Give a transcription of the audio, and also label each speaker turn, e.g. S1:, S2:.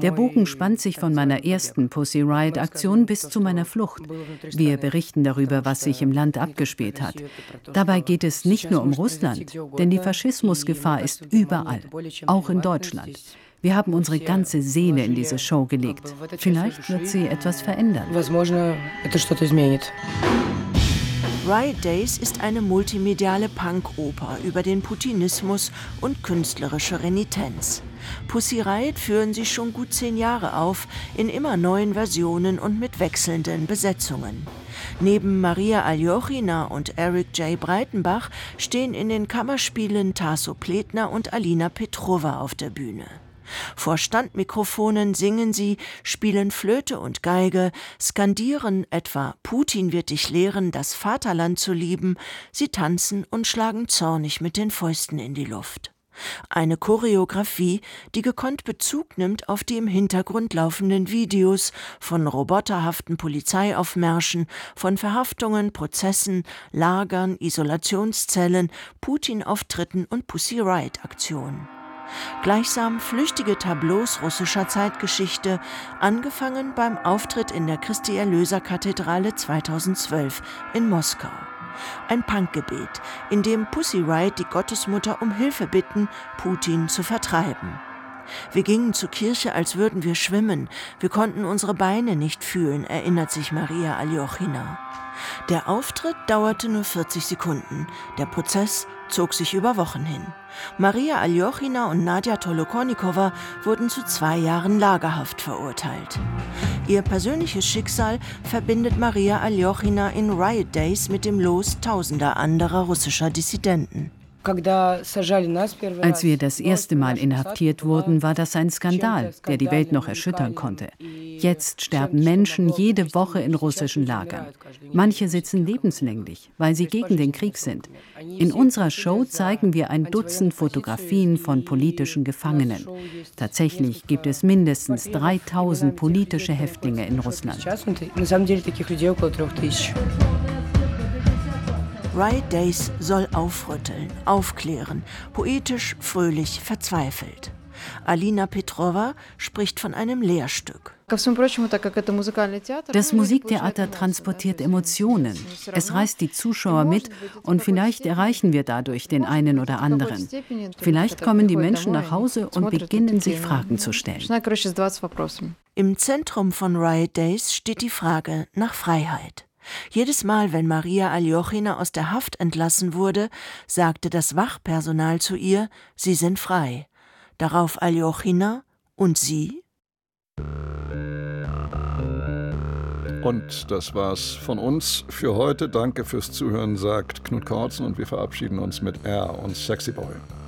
S1: Der Bogen spannt sich von meiner ersten Pussy Riot-Aktion bis zu meiner Flucht. Wir berichten darüber, was sich im Land abgespielt hat. Dabei geht es nicht nur um Russland, denn die Faschismusgefahr ist überall, auch in Deutschland. Wir haben unsere ganze Seele in diese Show gelegt. Vielleicht wird sie etwas verändern.
S2: Riot Days ist eine multimediale Punk-Oper über den Putinismus und künstlerische Renitenz. Pussy Riot führen sie schon gut 10 Jahre auf, in immer neuen Versionen und mit wechselnden Besetzungen. Neben Maria Aljochina und Eric J. Breitenbach stehen in den Kammerspielen Tasso Pletner und Alina Petrova auf der Bühne. Vor Standmikrofonen singen sie, spielen Flöte und Geige, skandieren etwa „Putin wird dich lehren, das Vaterland zu lieben“, sie tanzen und schlagen zornig mit den Fäusten in die Luft. Eine Choreografie, die gekonnt Bezug nimmt auf die im Hintergrund laufenden Videos von roboterhaften Polizeiaufmärschen, von Verhaftungen, Prozessen, Lagern, Isolationszellen, Putin-Auftritten und Pussy-Riot-Aktionen. Gleichsam flüchtige Tableaus russischer Zeitgeschichte, angefangen beim Auftritt in der Christi-Erlöser-Kathedrale 2012 in Moskau. Ein Punkgebet, in dem Pussy Riot die Gottesmutter um Hilfe bitten, Putin zu vertreiben. Wir gingen zur Kirche, als würden wir schwimmen. Wir konnten unsere Beine nicht fühlen, erinnert sich Maria Aljochina. Der Auftritt dauerte nur 40 Sekunden. Der Prozess zog sich über Wochen hin. Maria Aljochina und Nadja Tolokonnikova wurden zu 2 Jahren Lagerhaft verurteilt. Ihr persönliches Schicksal verbindet Maria Aljochina in Riot Days mit dem Los tausender anderer russischer Dissidenten.
S1: Als wir das erste Mal inhaftiert wurden, war das ein Skandal, der die Welt noch erschüttern konnte. Jetzt sterben Menschen jede Woche in russischen Lagern. Manche sitzen lebenslänglich, weil sie gegen den Krieg sind. In unserer Show zeigen wir ein Dutzend Fotografien von politischen Gefangenen. Tatsächlich gibt es mindestens 3000 politische Häftlinge in Russland.
S2: Riot Days soll aufrütteln, aufklären, poetisch, fröhlich, verzweifelt. Alina Petrova spricht von einem Lehrstück.
S1: Das Musiktheater transportiert Emotionen. Es reißt die Zuschauer mit und vielleicht erreichen wir dadurch den einen oder anderen. Vielleicht kommen die Menschen nach Hause und beginnen sich Fragen zu stellen.
S2: Im Zentrum von Riot Days steht die Frage nach Freiheit. Jedes Mal, wenn Maria Aljochina aus der Haft entlassen wurde, sagte das Wachpersonal zu ihr, sie sind frei. Darauf Aljochina: Und Sie?
S3: Und das war's von uns für heute. Danke fürs Zuhören, sagt Knut Kortzen, und wir verabschieden uns mit R und Sexy Boy.